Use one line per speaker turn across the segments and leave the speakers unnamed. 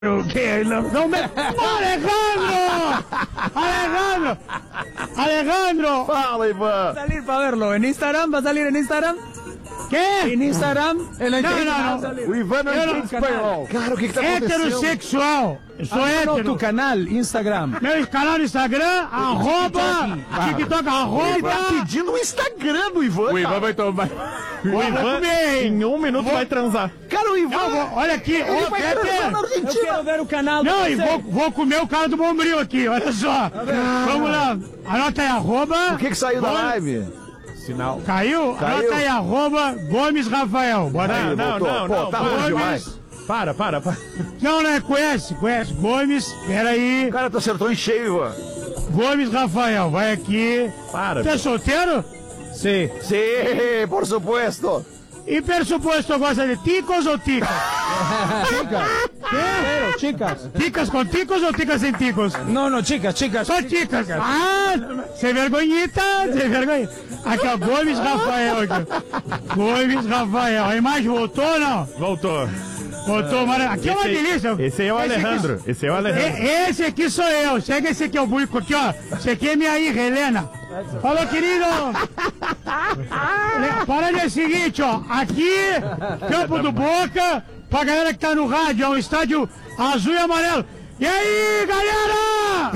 O que? Não me... Alejandro!
Fala, Ivan!
Va a salir para verlo en Instagram, va a salir en Instagram.
¿Qué?
En Instagram, en la
No,
entrevista
no,
va a
no.
salir.
O Ivan não
Eu não-
entende espanhol. Cara, o que tá acontecendo?
Heterossexual. Eu sou
No,
hétero.
tu canal, Instagram.
Meu canal no Instagram, arroba, TikTok,
Tá
arroba.
pedindo o Instagram do Ivan,
O Ivan
cara.
vai tomar.
Vou comer, hein?
Em 1 minuto vai transar.
Cara, o Ivan...
Olha aqui,
Ele
ô,
vai transar na
Peter.
Eu
Argentina.
quero ver o canal de
Não, e
vocês.
vou comer o cara do Bombril aqui, olha só. Vamos lá, anota aí, arroba.
O que saiu da live?
Sinal.
Caiu? Anota aí, arroba Gomes Rafael. Bora aí.
Não,
voltou.
não,
Pô,
não.
tá
para,
ruim demais.
Para.
Não, né? Conhece. Gomes, peraí.
Cara, tu acertou em cheio, Ivan.
Gomes Rafael, vai aqui.
Para.
Você é solteiro?
Sim.
Sim, por supuesto.
E pressuposto, gosta de ticos ou ticas?
Pero, chicas.
Ticas com ticos ou ticas sem ticos?
No, chicas.
Só ticas. Ah, sem vergonhita, sem vergonha. Aqui, ó, Gomes Rafael. Aqui. Gomes Rafael. A imagem voltou ou não?
Voltou.
Voltou, maravilha. Aqui é uma delícia.
Esse aí é o Alejandro. Esse é o Alejandro.
Esse aqui sou eu. Chega esse aqui, é o Buico aqui, ó. Esse aqui é minha hija, Helena. Falou, querido. Para é o seguinte, ó. Aqui, Campo do Boca, pra galera que tá no rádio, é um estádio azul e amarelo. E aí, galera?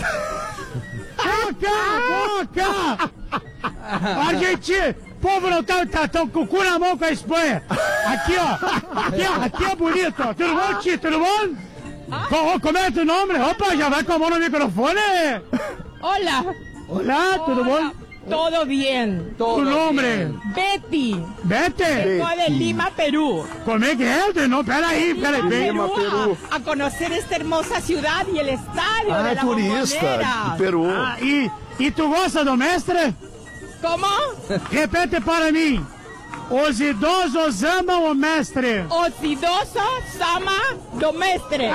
Boca! Argentina! O povo não tá com o cu na mão com a Espanha. Aqui, ó. Aqui é bonito, ó. Tudo bom, Tito? Tudo bom? Como é teu nome? Opa, já vai com a mão no microfone.
Hola.
Olá, tudo bom?
Todo bien.
Tu nome?
Betty.
Bete.
Vengo de Lima, Perú.
Como é que é? Não, peraí. Vem.
Perú, a conocer esta hermosa ciudad y el estadio
Ah,
de
é
la
turista
Bombonera.
de Peru.
Ah, e tu gosta do mestre?
¿Cómo?
Repete para mim. Os idosos amam o mestre.
Os idosos ama do mestre.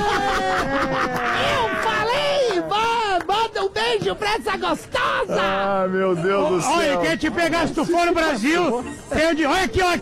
Eu falei, Ivan, manda um beijo pra essa gostosa.
Ah, meu Deus do céu.
Olha, quer te pegar se tu for no Brasil. Olha aqui, ó.